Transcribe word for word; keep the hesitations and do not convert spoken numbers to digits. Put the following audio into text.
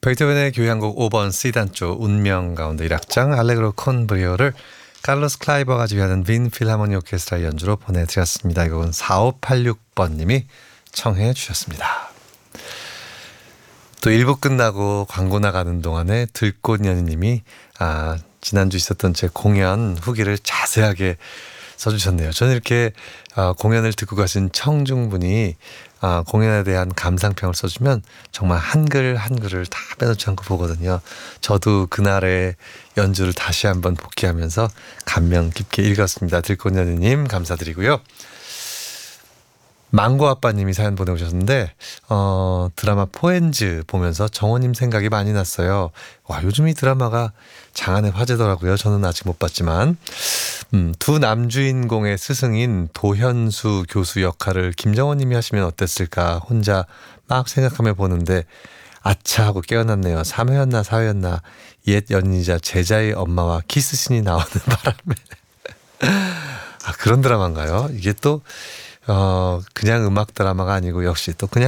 베토벤의 교향곡 오 번 C단조 운명 가운데 일 악장 알레그로 콘 브리오를 칼로스 클라이버가 지휘하는 빈 필하모니 오케스트라 연주로 보내드렸습니다. 이곡은 사오팔육 번님이 청해 주셨습니다. 또 일 부 끝나고 광고 나가는 동안에 들꽃연희님이 아, 지난주 있었던 제 공연 후기를 자세하게 써주셨네요. 저는 이렇게 아, 공연을 듣고 가신 청중분이 아, 공연에 대한 감상평을 써주면 정말 한글 한글을 다 빼놓지 않고 보거든요. 저도 그날의 연주를 다시 한번 복귀하면서 감명 깊게 읽었습니다. 들꽃연희님 감사드리고요. 망고아빠님이 사연 보내오셨는데 어, 드라마 포엔즈 보면서 정호님 생각이 많이 났어요. 와, 요즘 이 드라마가 장안의 화제더라고요. 저는 아직 못 봤지만 음, 두 남주인공의 스승인 도현수 교수 역할을 김정호님이 하시면 어땠을까 혼자 막 생각하며 보는데 아차 하고 깨어났네요. 삼 회였나 사 회였나 옛 연인이자 제자의 엄마와 키스신이 나오는 바람에 아, 그런 드라마인가요? 이게 또 어, 그냥 음악 드라마가 아니고 역시 또 그냥